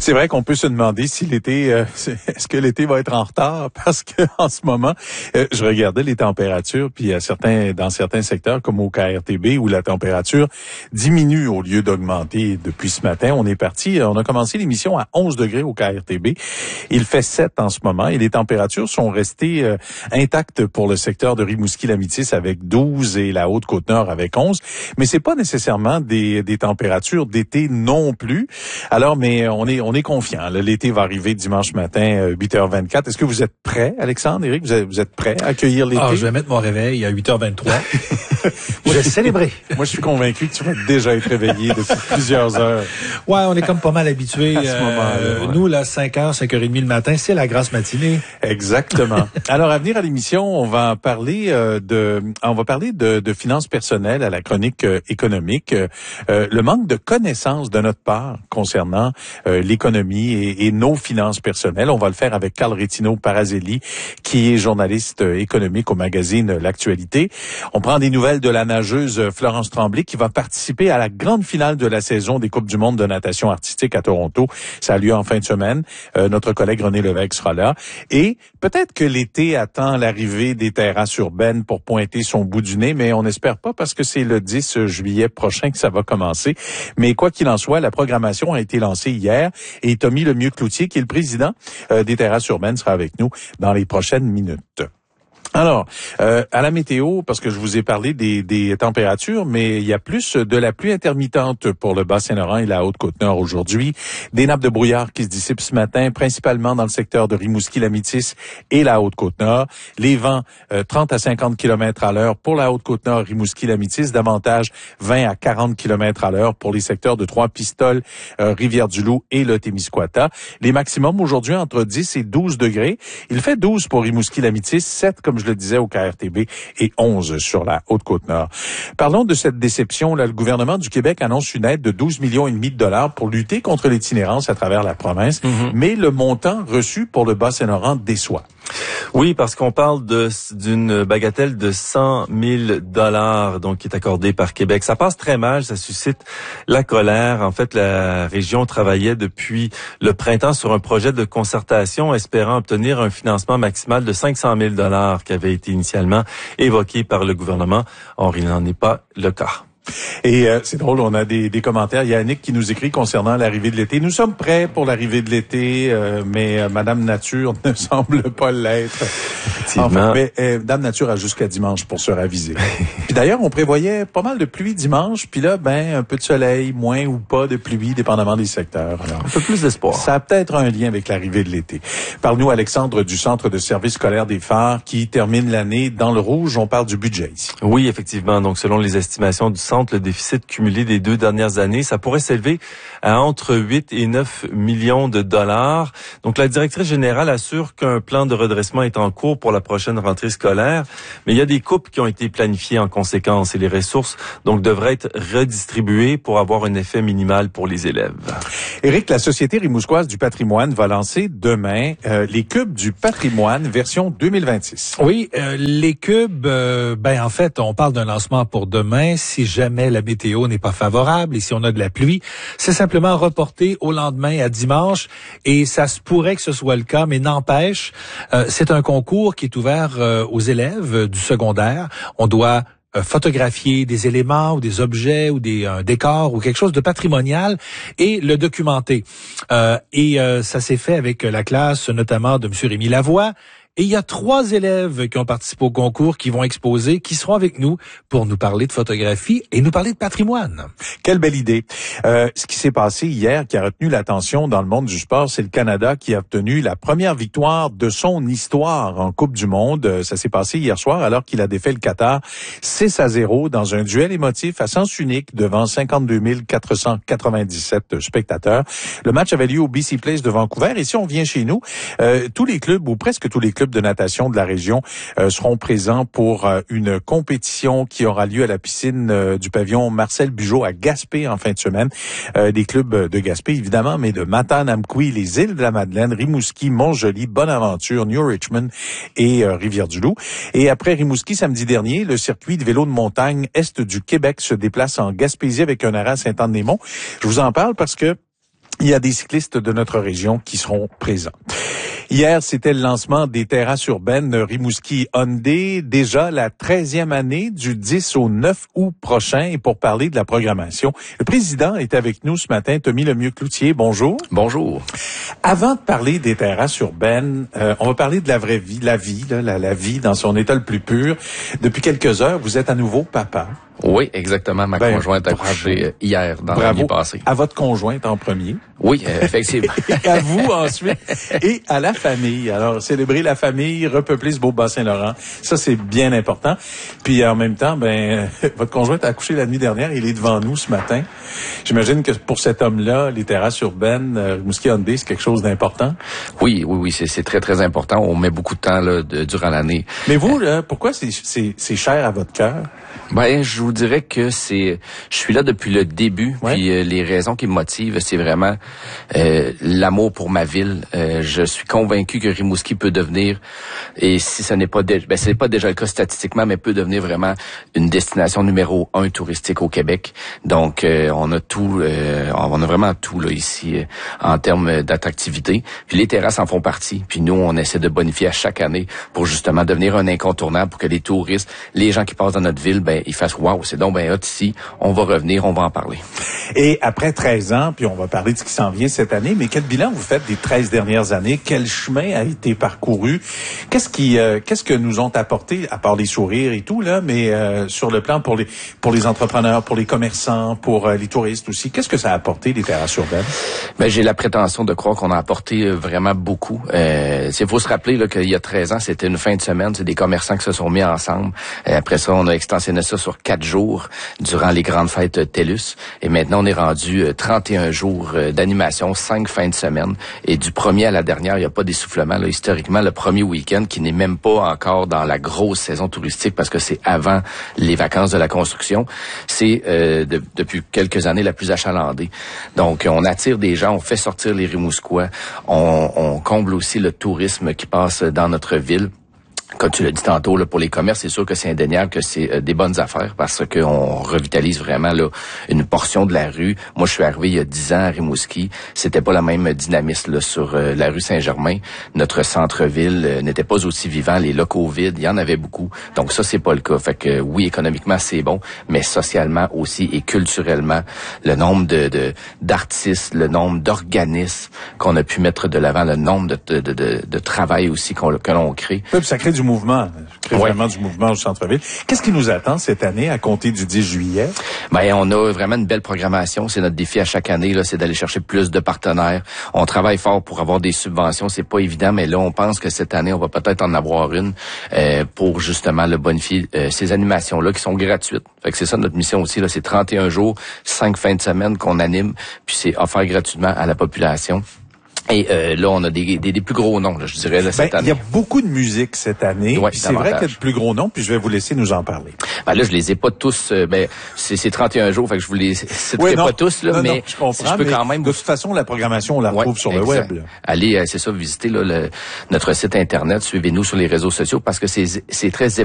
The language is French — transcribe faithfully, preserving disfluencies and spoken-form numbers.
C'est vrai qu'on peut se demander si l'été, euh, est-ce que l'été va être en retard, parce que en ce moment, euh, je regardais les températures, puis à certains, dans certains secteurs comme au K R T B, où la température diminue au lieu d'augmenter depuis ce matin. On est parti, on a commencé l'émission à onze degrés au K R T B. Il fait sept en ce moment et les températures sont restées euh, intactes pour le secteur de Rimouski-Lamitis avec douze et la Haute-Côte-Nord avec onze. Mais c'est pas nécessairement des, des températures d'été non plus. Alors, mais on est on est confiant. Là, l'été va arriver dimanche matin, huit heures vingt-quatre. Est-ce que vous êtes prêts, Alexandre, Éric? Vous êtes, vous êtes prêts à accueillir l'été? Ah, je vais mettre mon réveil à huit heures vingt-trois. Je vais célébrer. Moi, je suis convaincu que tu vas déjà être réveillé depuis plusieurs heures. Ouais, on est comme pas mal habitués. À ce euh, moment-là, ouais. Nous, là, cinq heures, cinq heures trente le matin, c'est la grasse matinée. Exactement. Alors, à venir à l'émission, on va parler euh, de, on va parler de, de finances personnelles à la chronique euh, économique. Euh, le manque de connaissances de notre part concernant euh, l'économie et, et nos finances personnelles. On va le faire avec Carl Rétino Parazelli, qui est journaliste euh, économique au magazine L'Actualité. On prend des nouvelles de la nageuse Florence Tremblay, qui va participer à la grande finale de la saison des Coupes du monde de natation artistique à Toronto. Ça a lieu en fin de semaine. Euh, notre collègue René Lévesque sera là. Et peut-être que l'été attend l'arrivée des terrasses urbaines pour pointer son bout du nez, mais on n'espère pas parce que c'est le dix juillet prochain que ça va commencer. Mais quoi qu'il en soit, la programmation a été lancée hier et Tommy Lemieux-Cloutier, qui est le président euh, des terrasses urbaines, sera avec nous dans les prochaines minutes. Alors, euh, à la météo, parce que je vous ai parlé des, des températures, mais il y a plus de la pluie intermittente pour le Bas-Saint-Laurent et la Haute-Côte-Nord aujourd'hui. Des nappes de brouillard qui se dissipent ce matin, principalement dans le secteur de Rimouski-Lamitis et la Haute-Côte-Nord. Les vents, euh, trente à cinquante kilomètres à l'heure pour la Haute-Côte-Nord, Rimouski-Lamitis, davantage vingt à quarante kilomètres à l'heure pour les secteurs de Trois-Pistoles, euh, Rivière-du-Loup et le Témiscouata. Les maximums aujourd'hui entre dix et douze degrés. Il fait douze pour Rimouski-Lamitis, sept comme je le disais au K R T B et onze sur la Haute-Côte-Nord. Parlons de cette déception. Là, le gouvernement du Québec annonce une aide de douze millions et demi de dollars pour lutter contre l'itinérance à travers la province, mm-hmm. mais le montant reçu pour le Bas-Saint-Laurent déçoit. Oui, parce qu'on parle de d'une bagatelle de cent mille dollars donc qui est accordée par Québec. Ça passe très mal, ça suscite la colère. En fait, la région travaillait depuis le printemps sur un projet de concertation espérant obtenir un financement maximal de cinq cent mille dollars qui avait été initialement évoqué par le gouvernement. Or, il n'en est pas le cas. Et euh, c'est drôle, on a des, des commentaires. Il y a Annick qui nous écrit concernant l'arrivée de l'été. Nous sommes prêts pour l'arrivée de l'été, euh, mais euh, Madame Nature ne semble pas l'être. Enfin, mais euh, Dame Nature a jusqu'à dimanche pour se raviser. Puis d'ailleurs, on prévoyait pas mal de pluie dimanche, puis là, ben un peu de soleil, moins ou pas de pluie, dépendamment des secteurs. Alors, un peu plus d'espoir. Ça a peut-être un lien avec l'arrivée de l'été. Parle-nous, Alexandre, du Centre de service scolaire des Phares qui termine l'année dans le rouge. On parle du budget ici. Oui, effectivement. Donc, selon les estimations du centre, le déficit cumulé des deux dernières années, ça pourrait s'élever à entre huit et neuf millions de dollars. Donc, la directrice générale assure qu'un plan de redressement est en cours pour la prochaine rentrée scolaire, mais il y a des coupes qui ont été planifiées en conséquence et les ressources donc devraient être redistribuées pour avoir un effet minimal pour les élèves. Éric, la Société rimousquoise du patrimoine va lancer demain euh, les cubes du patrimoine version deux mille vingt-six. Oui, euh, les cubes, euh, ben en fait, on parle d'un lancement pour demain. Si jamais la météo n'est pas favorable et si on a de la pluie, c'est simplement reporté au lendemain à dimanche et ça se pourrait que ce soit le cas, mais n'empêche, euh, c'est un concours qui est ouvert euh, aux élèves euh, du secondaire. On doit euh, photographier des éléments ou des objets ou des un décor ou quelque chose de patrimonial et le documenter. Euh, et euh, ça s'est fait avec la classe notamment de M. Rémi Lavoie. Et il y a trois élèves qui ont participé au concours, qui vont exposer, qui seront avec nous pour nous parler de photographie et nous parler de patrimoine. Quelle belle idée. Euh, ce qui s'est passé hier, qui a retenu l'attention dans le monde du sport, c'est le Canada qui a obtenu la première victoire de son histoire en Coupe du Monde. Ça s'est passé hier soir alors qu'il a défait le Qatar six à zéro dans un duel émotif à sens unique devant cinquante-deux mille quatre cent quatre-vingt-dix-sept spectateurs. Le match avait lieu au B C Place de Vancouver. Et si on vient chez nous, euh, tous les clubs ou presque tous les clubs de natation de la région euh, seront présents pour euh, une compétition qui aura lieu à la piscine euh, du pavillon Marcel Bugeaud à Gaspé en fin de semaine. Euh, des clubs de Gaspé, évidemment, mais de Matane-Amqui, les îles de la Madeleine, Rimouski, Montjoli, Bonaventure, New Richmond et euh, Rivière-du-Loup. Et après Rimouski, samedi dernier, le circuit de vélo de montagne Est du Québec se déplace en Gaspésie avec un arrêt à Saint-Anne-des-Monts. Je vous en parle parce que il y a des cyclistes de notre région qui seront présents. Hier, c'était le lancement des terrasses urbaines Rimouski Hyundai, déjà la treizième année du dix au neuf août prochain. Et pour parler de la programmation, le président est avec nous ce matin, Tommy Lemieux-Cloutier. Bonjour. Bonjour. Avant de parler des terrasses urbaines, euh, on va parler de la vraie vie, la vie, là, la, la vie dans son état le plus pur. Depuis quelques heures, vous êtes à nouveau papa. Oui, exactement. Ma ben, conjointe a accouché hier, dans l'année passée. À votre conjointe en premier. Oui, effectivement. Et à vous ensuite. Et à la famille. Alors, célébrer la famille, repeupler ce beau Bas-Saint-Laurent, ça, c'est bien important. Puis, en même temps, ben, votre conjointe a accouché la nuit dernière. Il est devant nous ce matin. J'imagine que pour cet homme-là, les terrasses urbaines, Rimouski Hyundai, c'est quelque chose d'important. Oui, oui, oui, c'est, c'est très, très important. On met beaucoup de temps là, de, durant l'année. Mais vous, là, pourquoi c'est, c'est, c'est cher à votre cœur? Ben, je vous dirais que c'est, je suis là depuis le début, ouais. Puis euh, les raisons qui me motivent, c'est vraiment euh, l'amour pour ma ville. Euh, je suis convaincu que Rimouski peut devenir, et si ce n'est pas, dé- ben, ce n'est pas déjà le cas statistiquement, mais peut devenir vraiment une destination numéro un touristique au Québec. Donc, euh, on a tout, euh, on a vraiment tout là ici euh, en termes d'attractivité. Puis les terrasses en font partie. Puis nous, on essaie de bonifier à chaque année pour justement devenir un incontournable pour que les touristes, les gens qui passent dans notre ville, ben ils fassent wow, c'est donc ben hot ici. On va revenir, on va en parler. Et après treize ans, puis on va parler de ce qui s'en vient cette année, mais quel bilan vous faites des treize dernières années? Quel chemin a été parcouru? Qu'est-ce qui, euh, qu'est-ce que nous ont apporté, à part les sourires et tout, là, mais euh, sur le plan pour les pour les entrepreneurs, pour les commerçants, pour euh, les touristes aussi, qu'est-ce que ça a apporté, les terrasses urbaines? Ben, j'ai la prétention de croire qu'on a apporté vraiment beaucoup. Euh, il faut se rappeler là, qu'il y a treize ans, c'était une fin de semaine, c'est des commerçants qui se sont mis ensemble. Et après ça, on a extensionné ça sur quatre jours durant les grandes fêtes TELUS. Et maintenant, on est rendu trente et un jours d'animation, cinq fins de semaine. Et du premier à la dernière, il n'y a pas d'essoufflement. Là, historiquement, le premier week-end, qui n'est même pas encore dans la grosse saison touristique parce que c'est avant les vacances de la construction, c'est euh, de, depuis quelques années la plus achalandée. Donc, on attire des gens, on fait sortir les Rimousquois, on, on comble aussi le tourisme qui passe dans notre ville. Comme tu l'as dit tantôt, là, pour les commerces, c'est sûr que c'est indéniable que c'est euh, des bonnes affaires parce qu'on revitalise vraiment là une portion de la rue. Moi, je suis arrivé il y a dix ans à Rimouski. C'était pas la même dynamisme là, sur euh, la rue Saint-Germain. Notre centre-ville euh, n'était pas aussi vivant. Les locaux vides, il y en avait beaucoup. Donc ça, c'est pas le cas. Fait que oui, économiquement, c'est bon, mais socialement aussi et culturellement, le nombre de, de d'artistes, le nombre d'organismes qu'on a pu mettre de l'avant, le nombre de, de, de, de, de travail aussi qu'on, que l'on crée. Oui, ça crée du mouvement, crée ouais. vraiment du mouvement au centre-ville. Qu'est-ce qui nous attend cette année à compter du dix juillet? Ben, on a vraiment une belle programmation. C'est notre défi à chaque année, là, c'est d'aller chercher plus de partenaires. On travaille fort pour avoir des subventions. C'est pas évident, mais là, on pense que cette année, on va peut-être en avoir une euh, pour justement le bonifier euh, ces animations-là qui sont gratuites. Fait que c'est ça notre mission aussi, là. C'est trente et un jours, cinq fins de semaine qu'on anime, puis c'est offert gratuitement à la population. Et euh, là, on a des, des, des plus gros noms, là, je dirais, là, cette ben, année. Il y a beaucoup de musique cette année. Ouais, c'est vrai qu'il y a de plus gros noms, puis je vais vous laisser nous en parler. Ben là, je les ai pas tous. Euh, ben c'est, c'est trente et un jours, fait que je vous les citerai oui, non, pas tous, là, non, mais non, je, comprends, je peux mais quand même. De toute façon, la programmation, on la retrouve ouais, sur exact. Le web. Là. Allez, euh, c'est ça, visiter là, le, notre site internet, suivez-nous sur les réseaux sociaux parce que c'est, c'est très